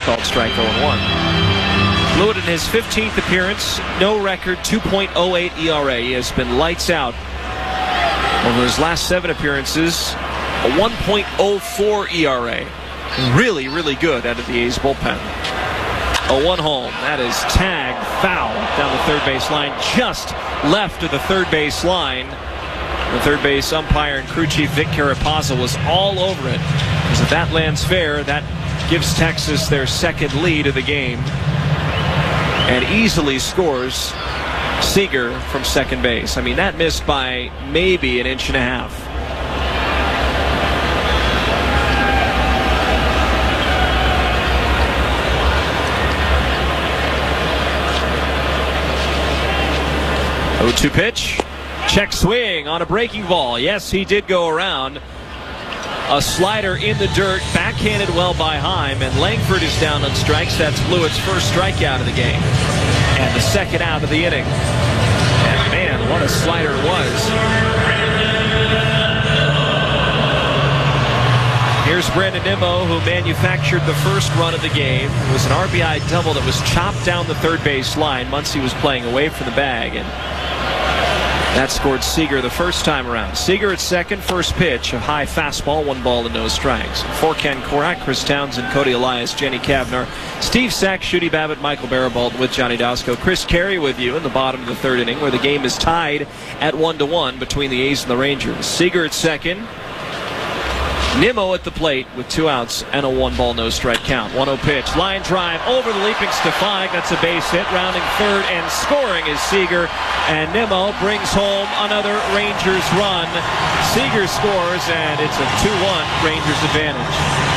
called strike 0-1. Blewett in his 15th appearance, no record, 2.08 ERA. He has been lights out over his last 7 appearances, a 1.04 ERA. Really, really good out of the A's bullpen. A 1 home. That is tagged foul down the third base line, just left of the third base line. The third base umpire and crew chief Vic Carapazza was all over it. Because if that lands fair, that gives Texas their second lead of the game. And easily scores Seager from second base. I mean, that missed by maybe an inch and a half. Oh, 0-2 pitch. Check swing on a breaking ball. Yes, he did go around. A slider in the dirt, backhanded well by Heim, and Langford is down on strikes. That's Blewett's first strikeout of the game, and the second out of the inning. And man, what a slider it was. Here's Brandon Nimmo, who manufactured the first run of the game. It was an RBI double that was chopped down the third base line. Muncy was playing away from the bag, and that scored Seager the first time around. Seager at second, first pitch, a high fastball, 1 ball and no strikes. For Ken Korak, Chris Townsend, Cody Elias, Jenny Kavner, Steve Sack, Shooty Babbitt, Michael Barabalt with Johnny Dosco. Chris Carey with you in the bottom of the third inning, where the game is tied at 1-1 between the A's and the Rangers. Seager at second. Nimmo at the plate with 2 outs and a 1 ball, no strike count. 1-0 pitch. Line drive over the leaping Stefanik. That's a base hit. Rounding third and scoring is Seager. And Nimmo brings home another Rangers run. Seager scores, and it's a 2-1 Rangers advantage.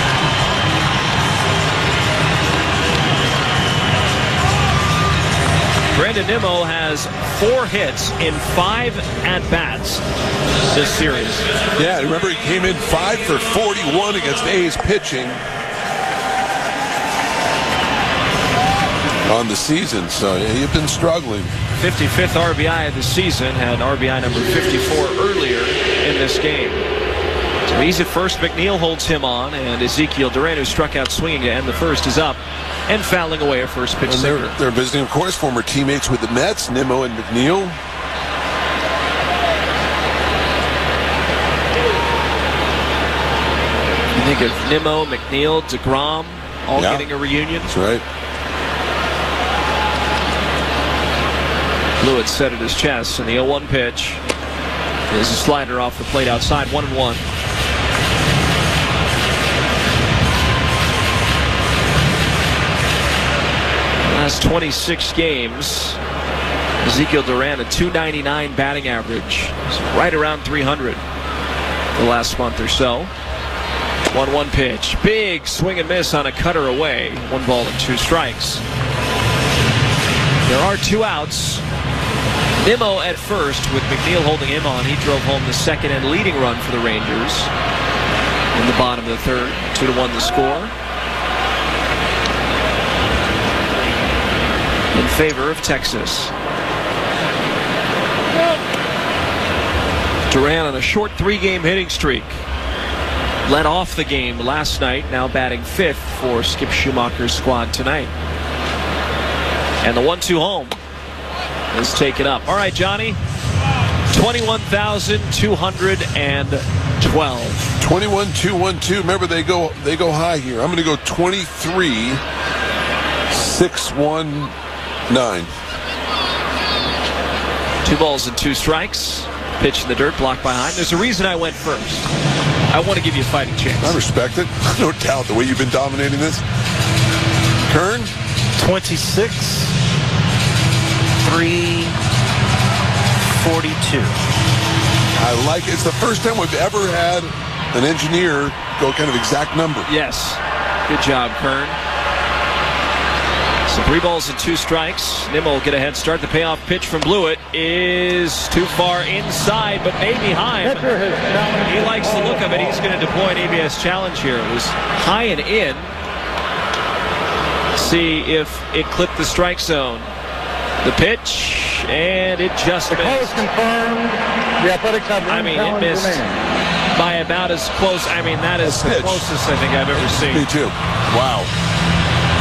Brandon Nimmo has 4 hits in 5 at-bats this series. Yeah, remember he came in 5 for 41 against A's pitching on the season, so yeah, he's been struggling. 55th RBI of the season, had RBI number 54 earlier in this game. So he's at first. McNeil holds him on, and Ezekiel Duran, who struck out swinging to end the first, is up and fouling away a first pitch single. They're visiting, of course, former teammates with the Mets, Nimmo and McNeil. You think of Nimmo, McNeil, DeGrom, all getting a reunion? That's right. Blewett set at his chest, and the 0-1 pitch is a slider off the plate outside. 1-1. Last 26 games, Ezekiel Duran a .299 batting average. It's right around 300 the last month or so. 1-1 pitch. Big swing and miss on a cutter away. 1 ball and 2 strikes. There are 2 outs. Nimmo at first with McNeil holding him on. He drove home the second and leading run for the Rangers in the bottom of the third. 2-1 the score. In favor of Texas. Duran on a short 3-game hitting streak. Led off the game last night, now batting 5th for Skip Schumacher's squad tonight. And the 1-2 home is taken up. All right, Johnny. 21,212. 21-2-1-2. Remember, they go high here. I'm going to go 23-6-1-9. 2 balls and 2 strikes. Pitch in the dirt, blocked by Heim. There's a reason I went first. I want to give you a fighting chance. I respect it. No doubt the way you've been dominating this. Kern? 26-3-42. I like it. It's the first time we've ever had an engineer go kind of exact number. Yes. Good job, Kern. So 3 balls and 2 strikes. Nimmo will get a head start. The payoff pitch from Blewett is too far inside, but maybe Heim. He likes the look of it. He's going to deploy an ABS challenge here. It was high and in. See if it clipped the strike zone. The pitch, and it just missed. The call is confirmed. The Athletics have it missed by about as close. That is the closest I think I've ever seen. Me too. Wow.